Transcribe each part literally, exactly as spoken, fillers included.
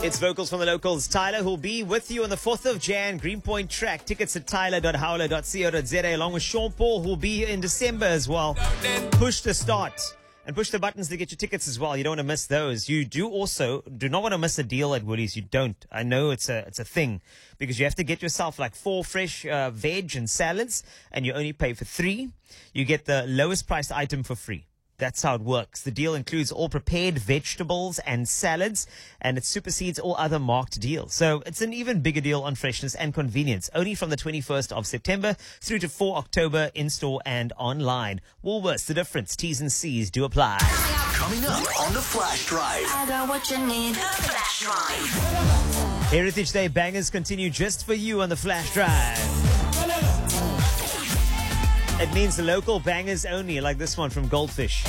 It's vocals from the locals. Tyler, who'll be with you on the fourth of January, Greenpoint track. Tickets at tyler dot howler dot co dot za, along with Sean Paul, who'll be here in December as well. Push the start and push the buttons to get your tickets as well. You don't want to miss those. You do also do not want to miss a deal at Woolies. You don't. I know it's a it's a thing because you have to get yourself like four fresh uh, veg and salads, and you only pay for three. You get the lowest priced item for free. That's how it works. The deal includes all prepared vegetables and salads, and it supersedes all other marked deals. So it's an even bigger deal on freshness and convenience. Only from the twenty-first of September through to fourth of October, in-store and online. Woolworths, the difference. T's and C's do apply. Coming up on the Flash Drive. I got what you need. The Flash Drive. Heritage Day bangers continue just for you on the Flash Drive. It means the local bangers only, like this one from Goldfish.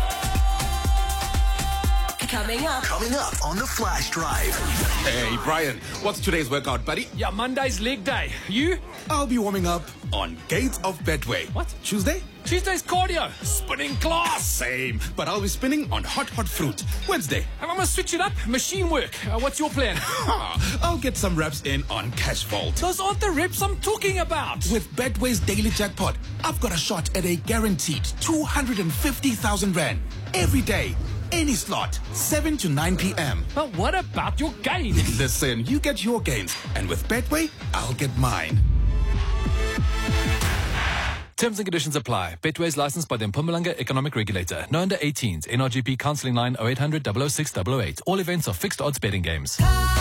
Coming up. Coming up on the Flash Drive. Hey, Brian, what's today's workout, buddy? Yeah, Monday's leg day. You? I'll be warming up on Gates of Betway. What? Tuesday? Tuesday's cardio. Spinning class. Same, but I'll be spinning on hot, hot fruit. Wednesday? I'm going to switch it up. Machine work. Uh, what's your plan? I'll get some reps in on Cash Vault. Those aren't the reps I'm talking about. With Betway's daily jackpot, I've got a shot at a guaranteed two hundred fifty thousand rand every day. Any slot, seven to nine p.m. But what about your gain? Listen, you get your gains, and with Betway, I'll get mine. Terms and conditions apply. Betway is licensed by the Mpumalanga Economic Regulator. No under eighteens. N R G P counseling line oh eight hundred, double oh six, double oh eight. All events are fixed odds betting games.